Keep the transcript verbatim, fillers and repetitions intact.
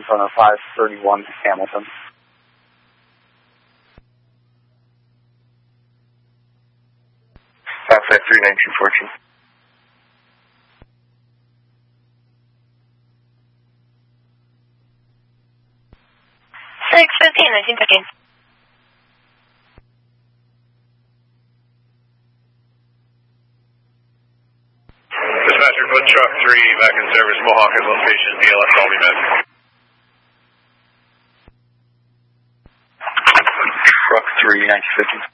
in front of five thirty-one Hamilton. five five three, nineteen fourteen. six fifteen, nineteen fifteen. Dispatcher, put truck three back in service, Mohawk is location, D L S Albany Med. Truck three, nineteen fifteen.